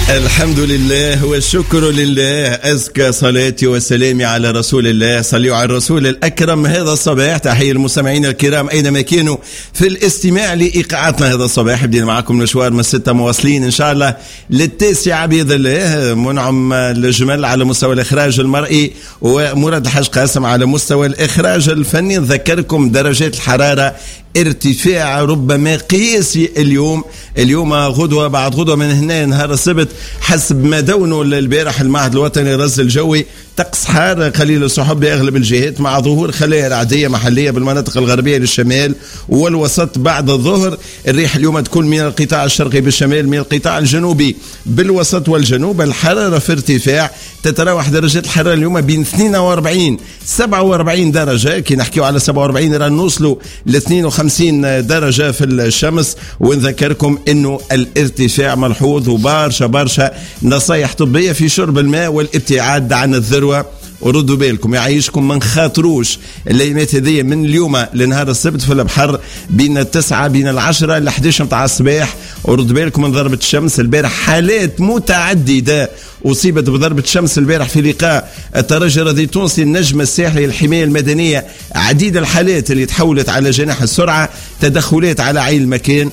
الحمد لله والشكر لله، أزكى صلاتي وسلامي على رسول الله. صلوا على الرسول الأكرم. هذا الصباح تحية المستمعين الكرام أينما كانوا في الاستماع لإيقاعاتنا هذا الصباح. بدينا معكم مشوار من 6 مواصلين إن شاء الله لل9 بإذن الله. منعم الجمل على مستوى الإخراج المرئي ومراد الحاج قاسم على مستوى الإخراج الفني. نذكركم درجات الحرارة ارتفاع ربما قياسي اليوم غدوة بعد غدوة من هنا نهار السبت حسب ما دونوا البارح المعهد الوطني الرصد الجوي. طقس حار قليل السحب بأغلب الجهات مع ظهور خلايا رعدية محلية بالمناطق الغربية للشمال والوسط بعد الظهر. الريح اليوم تكون من القطاع الشرقي بالشمال، من القطاع الجنوبي بالوسط والجنوب. الحرارة في ارتفاع، تتراوح درجات الحرارة اليوم بين 42 47 درجة. كي نحكيو على 47 راه نوصلوا ل 52 درجة في الشمس. ونذكركم انه الارتفاع ملحوظ وبرشا نصايح طبية في شرب الماء والابتعاد عن الذروة. وردوا بالكم يعيشكم ما نخاطروش الايامات هذه من اليوم لنهار السبت في البحر بين 9 بين 10 ل 11 متاع الصباح. وردوا بالكم من ضربة الشمس البارح، حالات متعددة أصيبت بضربة الشمس البارح في لقاء الترجي الرياضي التونسي النجم الساحلي الحماية المدنية. عديد الحالات اللي تحولت على جناح السرعة، تدخلات على عين المكان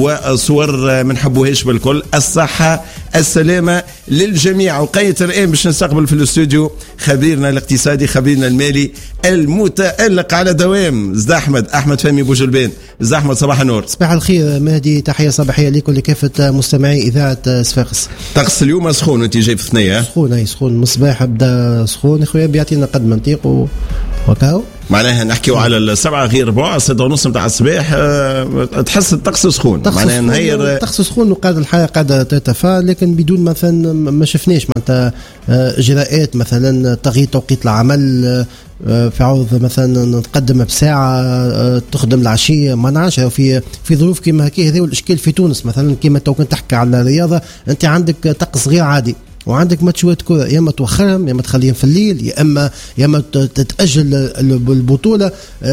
وصور ما نحبوهاش بالكل. الصحة السلامة للجميع. وقيت الآن باش نستقبل في الاستوديو خبيرنا الاقتصادي خبيرنا المالي المتألق على دوام زد أحمد فهمي بوجلبان. زد أحمد صباح النور. صباح الخير مهدي، تحية صباحية لكم لكافة مستمعي إذاعة صفاقس. طقس اليوم سخون وانت جاي في ثنية؟ سخون من الصباح بدا سخون خويا، بيعطينا قد منطيق وكاو. معناها نحكيو على 7 غير ربع 6:30 متاع الصباح. تحس الطقس سخون، معناها نهير الطقس سخون وقاعد الحياة قاعدة تتفا، لكن بدون مثلا ما شفناش معناتها إجراءات مثلا تغيير توقيت العمل في عوض مثلا نتقدم بساعة تخدم العشية. ما نعرفش في ظروف كيما هكي. هذا الإشكال في تونس مثلا كيما تو كنت تحكي على الرياضة، أنت عندك طقس غير عادي وعندك ماتشات كرة، يا اما توخرهم يا اما تخليهم في الليل يا اما تتاجل البطوله.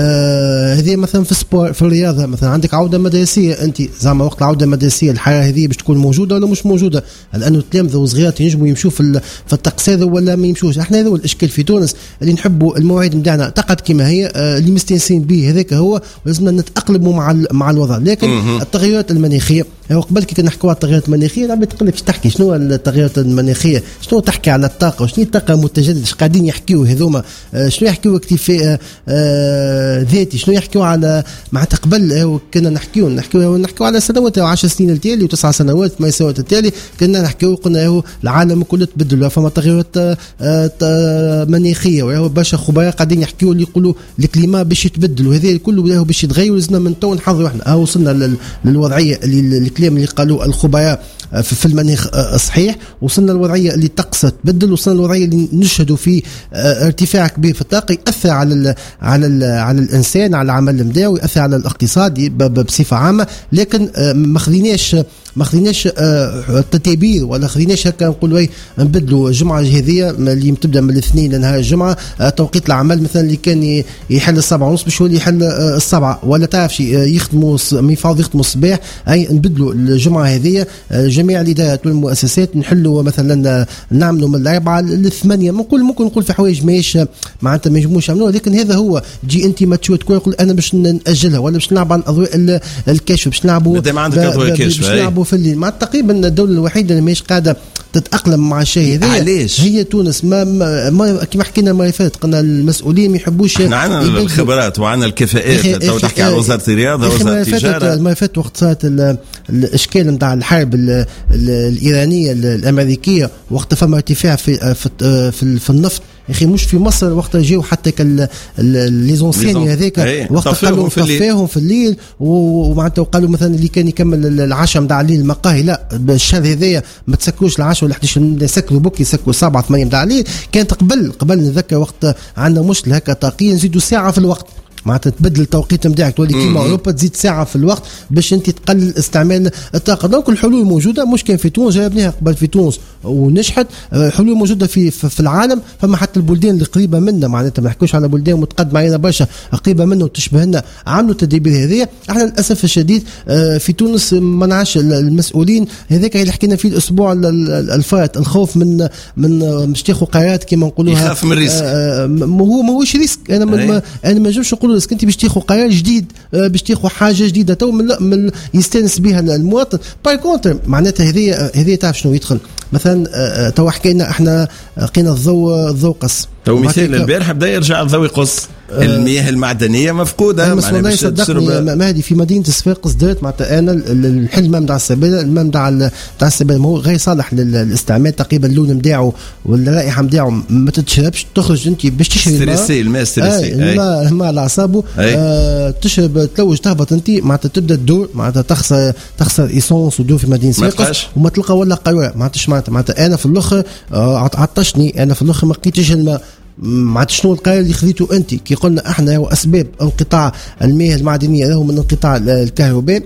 هذه مثلا في السبور في الرياضه مثلا عندك عوده مدرسيه، انت زعما وقت العوده المدرسيه الحياه هذه باش تكون موجوده ولا مش موجوده؟ لانه التلامذه وصغيرات ينجموا يمشوا في الطقس هذا ولا ما يمشوش. احنا هذا هو الاشكال في تونس اللي نحبوا المواعيد نتاعنا تقعد كما هي، اللي مستانسين به هذاك هو، ولازمنا نتاقلموا مع الوضع. لكن التغيرات المناخيه قبل كي نحكوا على التغيرات المناخيه العباد تقول لك تحكي شنو التغيرات المناخيه، شنو تحكي على الطاقه وشنو الطاقه المتجدده، ايش قاعدين يحكيوا هذوما، شنو يحكيوا اكتفاء ذاتي، شنو يحكيوا على معناتها قبل كنا نحكيوا على سنوات 10 سنين التالي و9 سنوات 8 سنوات التالي كنا نحكيوا قلنا العالم كله تبدل فما تغيرات مناخيه وباشا خبراء قاعدين يحكيوا اللي يقولوا الكليما باش يتبدل وهذا كله باش يتغير. لازمنا من تو نحضروا احنا وصلنا للوضعيه اللي الكلام اللي قالوا الخبراء في المناخ صحيح، وصلنا للوضعيه اللي طقس تبدل، وصلنا للوضعيه اللي نشهدوا في ارتفاع كبير في الطاقه ياثر على الانسان، على العمل النمداوي، ياثر على الاقتصاد بصفه عامه. لكن ما خذيناش التدابير ولا خذيناش هكا نقولوا نبدلوا الجمعه هذه اللي تبدا من الاثنين لنهار الجمعه توقيت العمل مثلا اللي كان يحل 7:30 باش يولي يحل 7 ولا تعرفش يخدموا ميفاض يخدموا الصباح. اي نبدلوا الجمعه هذه جميع الادارات والمؤسسات نحلوا مثلا نعملوا من 4 ل 8. ممكن نقول في حوايج ماهيش معناتها ما يجموش يعملوها، لكن هذا هو جي انت ما تشوت تقول انا باش ناجلها ولا باش نلعب على اضواء الكشف باش نلعبوا باش نلعبوا في الليل. مع تقريبا الدوله الوحيده اللي ماهيش قاعده تتاقلم مع الشيء هذا هي تونس. ما كما حكينا ما فات قلنا المسؤولين ما يحبوش. احنا عندنا الخبرات وعندنا الكفاءات. تو تحكي على وزاره الرياضه وزاره التجاره. ما فات وقت صارت الاشكال نتاع الحرب الايرانيه الامريكيه وقت فما ارتفاع في النفط يا اخي، مش في مصر وقت جاوا حتى لي زونسيين هذاك وقت قالوا طفاهم في الليل ومعناتها قالوا مثلا اللي كان يكمل العشاء متاع الليل المقاهي لا بالشهر هذايا ما تسكروش العشاء ولا 11 يسكروا بوك يسكروا 7 8 متاع الليل. كانت قبل نتذكر وقت عندنا مشكله هكا طاقيه نزيدوا ساعه في الوقت معناتها تبدل التوقيت نتاعك تولي كيما اوروبا، تزيد ساعه في الوقت باش انت تقلل استعمال الطاقه. دونك الحلول موجوده، مش كان في تونس جربناها قبل في تونس ونجحت، حلول موجوده في العالم. فما حتى البلدان اللي قريبه منا، معناتها ما نحكوش على بلدان متقدمه علينا برشا، قريبه منا وتشبهنا، عملوا التدابير هذه. احنا للاسف الشديد في تونس ما نعرفش المسؤولين، هذاك اللي حكينا فيه الاسبوع الفات، الخوف من مش تاخذ قرارات كما نقولوها، يخاف من الريسك. هو ماهوش ريسك. انا ما نجمش نقول ريسك، انت باش تاخذ قرار جديد، باش تاخذ حاجه جديده تو من يستانس بها المواطن. باي كونتر معناتها هذه تعرف شنو يدخل مثلا. تو حكينا احنا لقينا الضوء قص، تو مثال البارح بدا يرجع الضوء يقص. المياه المعدنيه مفقوده. معناها صدقني مهدي في مدينه صفاقس درت معناتها انا الحلمه نتاع السبيله، الماء نتاع السبيله هو غير صالح للاستعمال، تقريبا اللون نتاعو والرائحه نتاعو ما تتشربش. تخرج انت باش تشرب الماء ستريسي، الماء على اعصابه، تشرب تلوج تهبط انت معناتها تبدا تدور، معناتها تخسر ايسونس ودور في مدينه صفاقس وما تلقى ولا قروه. معناتها انا في الاخر عطشني، انا في الاخر ما لقيتش الماء. معناتها شنو القرار اللي خذيته انت كي قلنا احنا هو اسباب انقطاع المياه المعدنيه له من انقطاع الكهرباء؟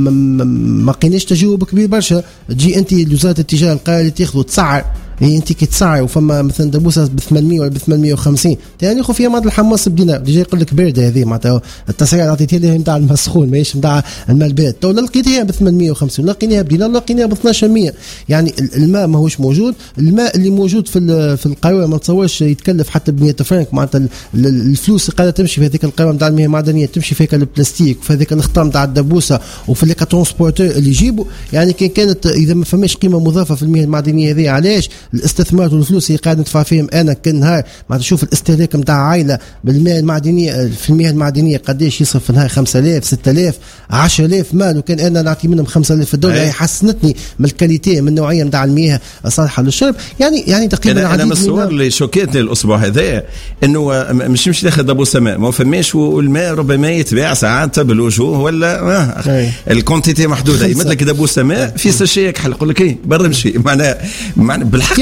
ما لقيناش تجاوب كبير برشا. تجي انت لوزاره التجاره القرار اللي تاخذه تسعر، هي انت كي تسعر وفما مثلا دبوسه ب 800 ولا ب 850 ثاني ياخذ فيها مع الحماص بدينار، ديجا يقول لك بارده هذه. معناتها التسعير اللي عطيتها لي نتاع الماء السخون ماهيش نتاع الماء البارد. تو لقيتها ب 850 لقيناها بدينار، لقيناها ب 1200. يعني الماء ماهوش موجود. الماء اللي موجود في القاروره ما نتصورش يتكلف حتى ب 100 فرنك. معناتها الفلوس اللي قاعده تمشي في هذيك القاروره نتاع المياه المعدنيه تمشي فيك البلاستيك وفي هذيك الخطام نتاع الدبوسه وفي ليك ترونسبورتور اللي يجيبوا. يعني كانت اذا ما فماش قيمه مضافه في المياه المعدنيه هذه، علاش الاستثمار الفلوس اللي قاعد ندفع فيهم انا كل نهار ما تشوف الاستهلاك نتاع عائله بالمياه المعدنيه في المياه المعدنيه قداش يصرف في النهار؟ 5000 6000 10000 مال. وكان انا نعطي منهم 5000 في الدوله، هي حسنتني من الكاليتي من النوعيه نتاع المياه الصالحه للشرب. يعني تقريبا انا من الصور اللي شوكيتني الاسبوع هذا انه مش تاخذ دبوسه ماء ما فماش، والماء ربما يتباع ساعات بالوجوه ولا الكونتيتي محدوده. يمد لك دبوسه ماء في ساشيه كحل، يقول لك ايه برا مشي. معناها بالحق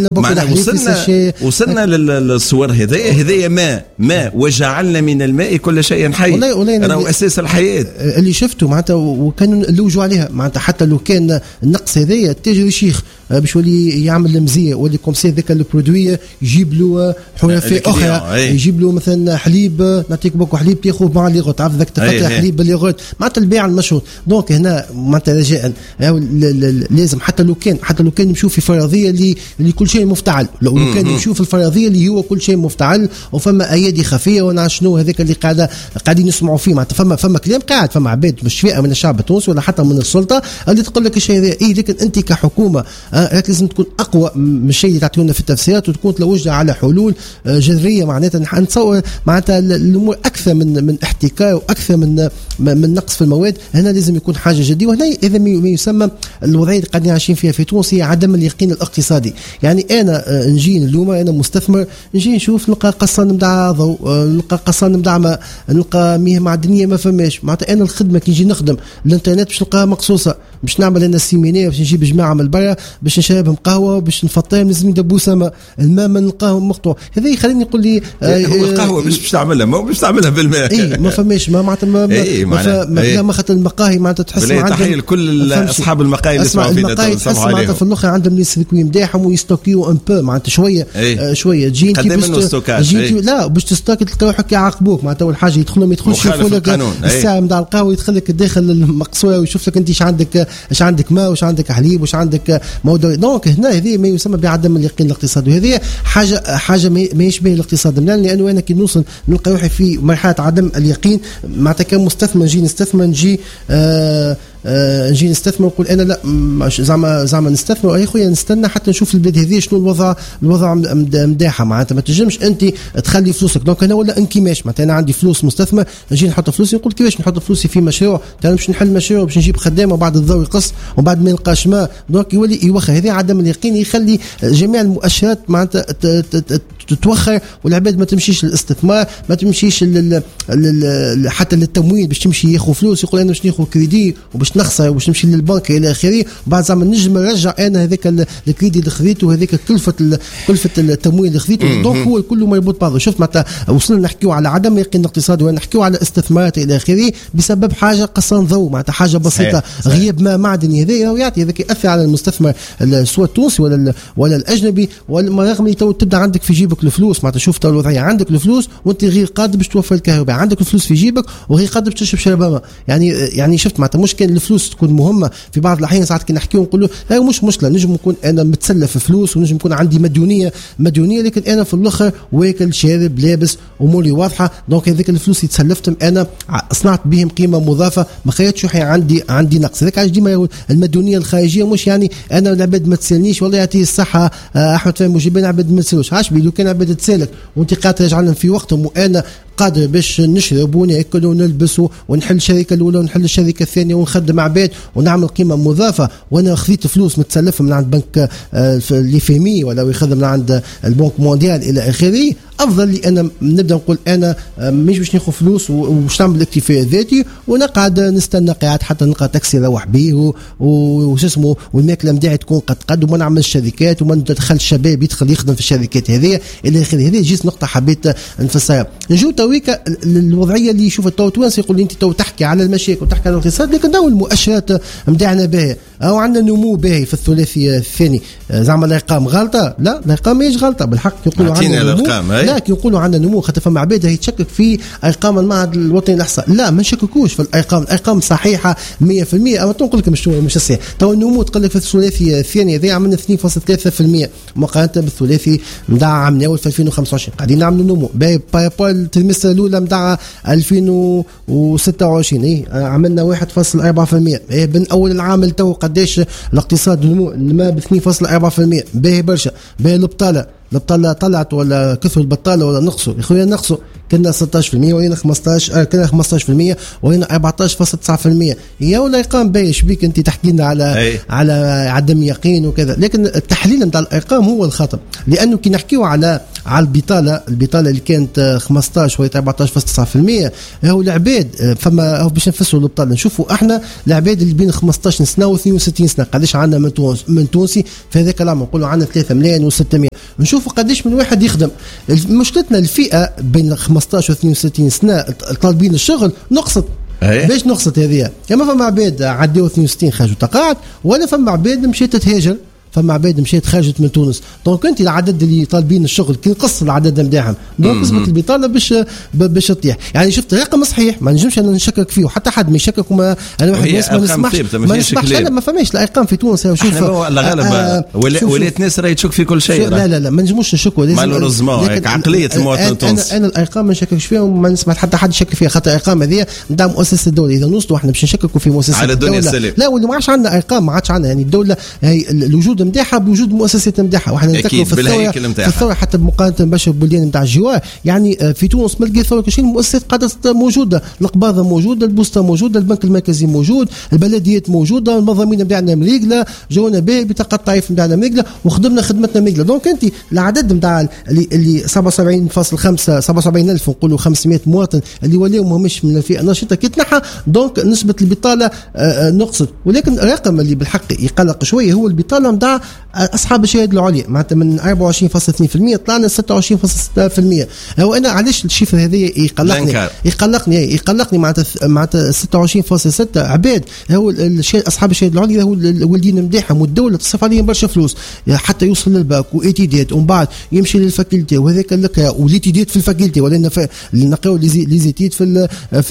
وصلنا للصور هذايا ماء وجعلنا من الماء كل شيء حي. راهو اساس الحياه اللي شفته معناتها وكانوا نلوجوا عليها. معناتها حتى لو كان النقص هذايا التاجر الشيخ باش يولي يعمل المزيه واللي كومسي ذاك البرودوي يجيب له حرفاء اخرى، يجيب له مثلا حليب، نعطيك بوكو حليب تاخذ مع ليغوت، عارف ذاك تقطع حليب بالليغوت. معناتها البيع المشروط. دونك هنا معناتها رجاء لازم حتى لو كان نمشوا في فرضيه اللي كل شيء مفتعل، لو كان نشوف الفرضيه اللي هو كل شيء مفتعل وفما ايادي خفيه وانا شنو هذاك اللي قاعدين نسمعوا فيه. معناتها فما كلام قاعد، فما عباد مش فئه من الشعب التونسي ولا حتى من السلطه اللي تقول لك الشيء هذا ايه. لكن انت كحكومه لازم تكون اقوى من الشيء اللي تعطيونا في التفسيرات، وتكون تلوجنا على حلول جذريه. معناتها نتصور معناتها الامور اكثر من احتكار واكثر من نقص في المواد. هنا لازم يكون حاجه جديه. وهنا اذا ما يسمى الوضعيه اللي قاعدين عايشين فيها في تونس هي عدم اليقين الاقتصادي. يعني انا نجي اليوم انا مستثمر نجي نشوف نلقى قصان نتاع ضوء، نلقى قصان نتاع ماء، نلقى مياه معدنيه ما فماش. معناتها انا الخدمه كي نجي نخدم الانترنت باش نلقاها مقصوصه، باش نعمل انا سيمينار باش نجيب جماعه من برا باش نشربهم قهوه باش نفطرهم لازم يدبوا سما الماء ما نلقاه مقطوع. هذا يخليني يقول لي هو القهوه باش تعملها ما باش تعملها بالماء. اي ما فماش معناتها ما خاطر المقاهي معناتها تحس عندهم تحيه لكل اصحاب المقاهي اللي يسمعوا فينا معناتها في الاخر عندهم لي سيركوي نتاعهم ويستوكيو ان بو معناتها شويه تجي انت لا باش تستوكي تلقى روحك يعاقبوك. معناتها اول حاجه يدخلوا ما يدخلش يشوفوا لك الساعه نتاع القهوه، يدخل لك داخل المقصوره ويشوف لك انت ايش عندك ماء وايش عندك حليب وايش عندك موضوع. دونك هنا هذه ما يسمى بعدم اليقين الاقتصادي، وهذه حاجه ما يشبه الاقتصاد المالي. لانه انا كي نوصل نلقى روحي في مرحله عدم اليقين معناتها كمستثمر نجي نستثمر نجي نستثمر ونقول انا لا زعما نستثمر يا خويا نستنى حتى نشوف البلاد هذه شنو الوضع مداحه. معناتها ما تنجمش انت تخلي فلوسك. دونك انا ولا انكماش. معناتها انا عندي فلوس مستثمر نجي نحط فلوسي نقول كيفاش نحط فلوسي في مشروع باش نحل مشروع باش نجيب خدام وبعد الضوء يقص وبعد ما يلقاش ماء. دونك يولي يوخى. هذا عدم اليقين يخلي جميع المؤشرات معناتها تتوخر والعباد ما تمشيش للاستثمار، ما تمشيش حتى للتمويل باش تمشي ياخذ فلوس، يقول انا باش ناخذ كريدي وباش نخسر وباش نمشي للبنك الى اخره، بعد زعما نجم نرجع انا هذاك الكريدي اللي خذيته وهذاك كلفه التمويل اللي خذيته. دونك هو كله مربوط بعضه. شفت معناتها وصلنا نحكيو على عدم يقين الاقتصادي ونحكيو على استثمارات الى اخره بسبب حاجه قصان ضوء، معناتها حاجه بسيطه. صحيح. غياب ما معدني هذا يعطي هذاك ياثر على المستثمر سواء التونسي ولا الاجنبي. رغم اللي تبدا عندك في جيبك الفلوس، معناتها شوف الوضعيه عندك الفلوس وانت غير قادر باش توفر الكهرباء، عندك الفلوس في جيبك وغير قادر باش تشرب شربامه. يعني شفت معناتها مشكل الفلوس تكون مهمه في بعض الاحيان. ساعات كي نحكيو نقولوا لا مش مشكله، نجم نكون انا متسلف فلوس ونجم يكون عندي مديونيه لكن انا في الاخر واكل شارب لابس اموري واضحه. دونك هذيك الفلوس اللي تسلفتهم انا صنعت بهم قيمه مضافه، ما خياتش عندي نقص. هذاك علاش ديما المديونيه الخارجيه مش يعني انا العباد ما تسالنيش والله يعطيه الصحه احمد فهمي وجيبان عباد ما تسالوش. عاش بي لو كان عباد تسالك وانت قاعد ترجع لهم في وقتهم وانا قادر باش نشرب وناكل ونلبس ونحل الشركه الاولى ونحل الشركه الثانيه ونخدم عباد ونعمل قيمه مضافه، وانا خذيت فلوس متسلفه من عند بنك ليفيمي ولا يخدم من عند البنك مونديال الى اخره، افضل لي انا نبدا نقول انا مش باش ناخذ فلوس وباش نعمل الاكتفاء الذاتي ونقعد نستنى قاعد حتى نلقى تاكسي نروح به وش اسمه والماكله نتاعي تكون قد وما نعمل شركات وما ندخل الشباب يدخل يخدم في الشركات هذه الى اخره. هذه جيت نقطه حبيت نفسرها. نجو تويكا الوضعيه اللي يشوف التوانسي يقول لي انت تو تحكي على المشاكل وتحكي على الاقتصاد، لكن داو المؤشرات نتاعنا باهيه او عندنا نمو باهي في الثلاثي الثاني. زعما الارقام غلطه؟ لا الارقام ماهيش غلطه بالحق. يقولوا عندنا نمو، لا يقولوا عندنا نمو خاطر فما عباد هي تشكك في ارقام المعهد الوطني للاحصاء. لا ما نشككوش في الارقام صحيحه 100%. اما تنقول لك مش صحيح. تو النمو تقول لك في الثلاثي الثاني هذا عملنا 2.3% مقارنه بالثلاثي نتاع عام ناول في 2025 قاعدين نعملوا نمو باي الترمستر الاولى نتاع 2026 عملنا 1.4%. بين اول العام تو قداش الاقتصاد نما ب 2.4%. باهي برشا. باهي البطاله طلعت ولا كثر البطاله ولا نقصوا؟ يا خويا نقصوا. كنا 16% وين 15 15% وين 14.9%. يا ولا ارقام بايش بيك انت تحكي لنا على عدم يقين وكذا. لكن التحليل نتاع الارقام هو الخطا، لانه كي نحكيو على البطاله اللي كانت 15 و 14.9% هو العباد فما هو باش نفسروا البطاله نشوفوا احنا العباد اللي بين 15 سنه و 62 سنه قداش عندنا من تونسي في هذاك العام. نقولوا عندنا 3 ملايين و600. نشوفوا قداش من واحد يخدم. مشكلتنا الفئه بين 15 و 62 سنه طالبين الشغل نقصت. باش نقصت هذه؟ اما فما عباد عداو 62 خرجوا تقاعد، ولا فما عباد مشيت تهاجر، فما عباد مشيت خرجت من تونس. دونك انت العدد اللي طالبين الشغل كي نقص العدد نتاعهم دونك نسبه البطاله باش تطيح. يعني شفت رقم صحيح ما نجمش انا نشكك فيه وحتى حد ما يشكك وما انا واحد ما نسمحش لا ما فماش الارقام في تونس. شوف الغالب ولات ناس راهي تشك في كل شيء. لا ما نجموش نشكوا. لازم عقليه المواطن التونسي. انا الارقام ما نشككش فيها وما نسمح حتى حد يشكك فيها خاطر الارقام هذه نتاع مؤسسه الدوله. اذا نوصلوا احنا باش نشككوا في مؤسسه الدوله لا واللي ما عادش عندنا ارقام، ما عادش عندنا يعني الدوله هي الوجود نتاعها بوجود مؤسسات نتاعها. وحنا نتكلموا في الثوره حتى بمقارنه باش البلدان نتاع الجوار. يعني في تونس ما لقيت ثوره كشيء المؤسسات قاعده موجوده، القباضه موجوده، البوسطه موجوده، البنك المركزي موجود، البلديات موجوده، المنظمين نتاعنا مريقله، جونا باهي بطاقه الطائف نتاعنا مريقله وخدمنا خدمتنا مريقله. دونك انت العدد نتاع اللي 77.5 77,000 نقولوا 500 مواطن اللي ولاو ماهمش من الفئه النشطه كي تنحى دونك نسبه البطاله نقصت. ولكن الرقم اللي بالحق يقلق شويه هو البطاله نتاع اصحاب الشهاده العليا. معناتها من 24.2% طلعنا 26.6%. هو انا علاش الشيفر هذا يقلقني معناتها 26.6 عباد هو اصحاب الشهاده العليا هو الوالدين نتاعهم والدوله تصرف عليهم برشا فلوس حتى يوصل للباك وايتيدات ومن بعد يمشي للفاكولتي وهذاك لك وليتيدات في الفاكولتي ولا نقيو ليزيتيد في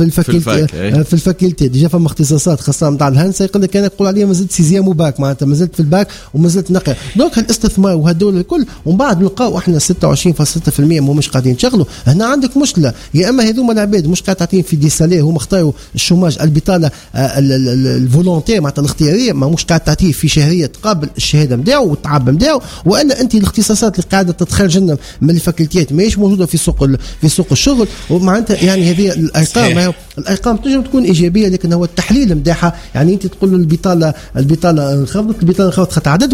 الفاكولتي ديجا فما اختصاصات خاصه نتاع الهندسه يقول لك انا نقول عليها مازلت سيزيام وباك معناتها مازلت في الباك ومازلت نقي. دونك الاستثمار وهالدول الكل ومن بعد نلقاو احنا 26.6% مش قاعدين يشغلوا. هنا عندك مشكله، يا اما هذوما العباد مش قاعد تعطيهم في دي سالير هم اختاروا الشوماج البطاله الفولونتير معناتها الاختياريه ما مش قاعد تعطيه في شهريه تقابل الشهاده نتاعو والتعب نتاعو، والا انت الاختصاصات اللي قاعده تتخرج لنا من الفاكولتيات ماهيش موجوده في سوق الشغل. ومعناتها يعني هذه الارقام تنجم تكون ايجابيه لكن هو التحليل نتاعها يعني انت تقول له البطاله انخفضت خاطر عدد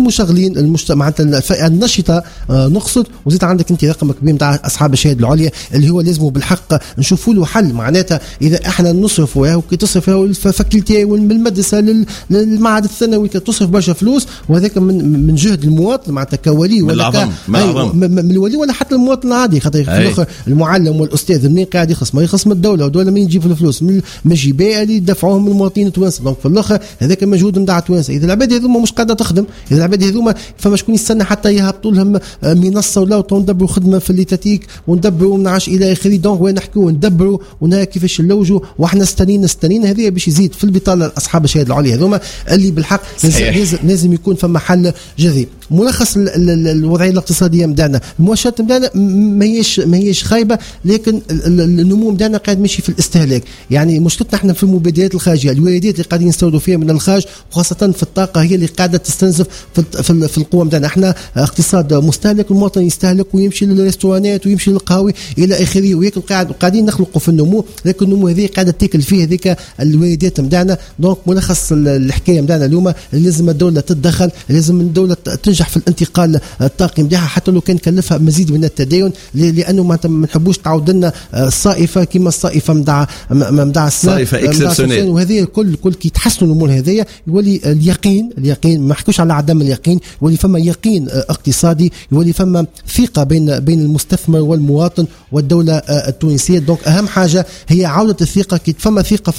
المشغلين معناتها الفئه النشطه نقصد، وزيد عندك انت رقم كبير نتاع اصحاب الشهاده العليا اللي هو لازم بالحق نشوفوا له حل. معناتها اذا احنا نصرفوا وكي تصرفوا الفاكولتي والمدرسه للمعهد الثانوي تصرف برشا فلوس، وهذاك من جهد المواطن معناتها كولي ولا من الولي ولا حتى المواطن العادي، خاطر في الاخر المعلم والاستاذ منين قاعد يخص ما يخص من الدوله، والدوله منين تجيب الفلوس من الجبايه اللي يدفعوهم المواطنين التوانسه. دونك في الاخر هذاك مجهود نتاع التوانسه. اذا العباد هذوما مش قاعده تخدم، اذا العباد هذوما فما شكون يستنى حتى يهبطوا لهم منصه ولا ندبروا خدمه في الليتاتيك وندبروا من عاش الى اخره. دونك وين نحكيوا ندبروا ونها كيفاش نلوجوا واحنا استنين هذه باش يزيد في البطاله اصحاب الشهاده العليا هذوما اللي بالحق لازم يكون فما حل جذري. ملخص الوضعيه الاقتصاديه نتاعنا، المؤشرات نتاعنا ما هيش خايبه، لكن النمو نتاعنا قاعد ماشي في الاستهلاك. يعني مشكلتنا احنا في المبادرات الخارجيه، الواردات اللي قاعدين نستوردوا فيها من الخارج وخاصه في الطاقه هي اللي قاعده تستنزف في القوه نتاعنا. احنا اقتصاد مستهلك، المواطن يستهلك ويمشي للريستورانات ويمشي للقهاوي الى اخره، وياكل قاعدين نخلقوا في النمو، لكن النمو هذه قاعده تاكل فيه هذيك الواردات نتاعنا. دونك ملخص الحكايه نتاعنا اليوم لازم الدوله تتدخل، لازم الدوله تنجح في الانتقال الطاقي نتاعها حتى لو كان كلفها مزيد من التدين، لانه ما نحبوش تعاود لنا الصائفه كما الصائفه مدع الصائفه اكسبسيونيل. وهذه كل كي يتحسنوا الامور هذيا يولي اليقين ما نحكوش على عدم اليقين، يولي فما يقين اقتصادي، يولي فما ثقه بين المستثمر والمواطن والدوله التونسيه. دونك اهم حاجه هي عوده الثقه. كي فما ثقه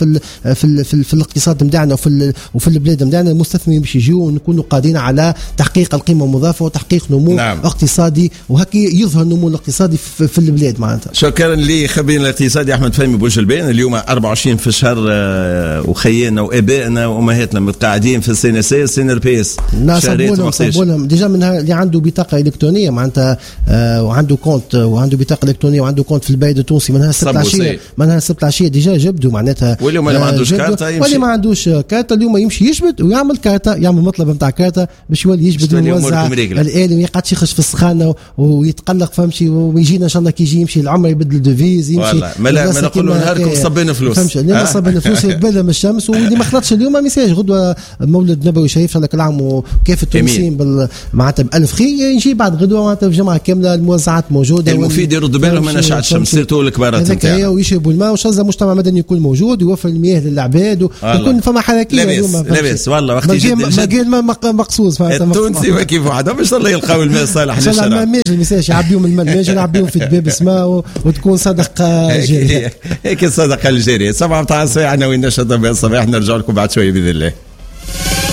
في الاقتصاد نتاعنا وفي البلاد نتاعنا، المستثمر باش يجيو ونكونوا قادرين على تحقيق القيمه المضافه وتحقيق نمو اقتصادي، وهكي يظهر النمو الاقتصادي في البلاد معناتها. شكرا لخبير الاقتصادي احمد فهمي بوجلبان. اليوم 24 في الشهر وخيالنا وابائنا وامهاتنا متقاعدين في السي ان اس السي ان بي اس. صبولهم ديجا منها اللي عنده بطاقه الكترونيه معناتها وعنده كونت وعنده بطاقه الكترونيه وعنده كونت في البلد التونسي منها 6 عشيه ديجا جبدوا معناتها. واليوم اللي ما عندوش كارته يمشي، واللي ما عندوش كارته اليوم يمشي يجبد ويعمل كارته، يعمل مطلب نتاع كارته باش يولي يجبد ويوزع الالي وما يقعدش يخش في السخانه ويتقلق فهمشي. ويجينا ان شاء الله كي يجي يمشي العمر يبدل ديفيز يمشي. ما نقولوا نهاركم صبينا فلوس، فهمش اليوم صبينا فلوس يتبادل من الشمس. واللي ما خلطش اليوم ما يساش غدوه مولد نبوي شريف صلى الله عليه وسلم وكيف التونسيين معناتها بألف خير يجي بعد غدوه معناتها في جماعه كامله الموزعات موجوده. المفيد يرد بالهم من اشعه الشمس سيرتو الكبارات نتاعنا ويشربوا الماء، وان شاء الله المجتمع المدني يكون موجود ويوفر المياه للعباد ويكون فما حركيه اليوم. لاباس والله وقت جد الماء مقصوص التونسي كيف وحدهم ان شاء الله يلقاو الماء الصالح للشرب. ان شاء الله ما يمساش يعبيهم الماء ماجي يعبيهم في دباب اسماء وتكون صدقه جاريه. هيك الصدقه الجاريه. 7 متاع الصباح عناوين نشاط الصباح. نرجع لكم بعد شويه باذن الله.